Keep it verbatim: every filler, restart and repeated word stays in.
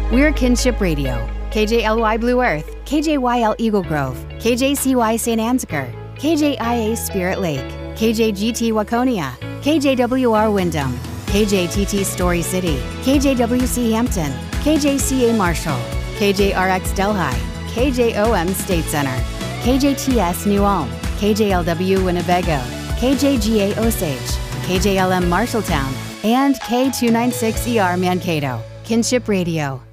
We're Kinship Radio, K J L Y Blue Earth, K J Y L Eagle Grove, K J C Y Saint Anziger, K J I A Spirit Lake, K J G T Waconia, K J W R Wyndham, K J T T Story City, K J W C Hampton, K J C A Marshall, K J R X Delhi, K J O M State Center, K J T S New Ulm, K J L W Winnebago, K J G A Osage, K J L M Marshalltown, and K two ninety-six E R Mankato. Kinship Radio.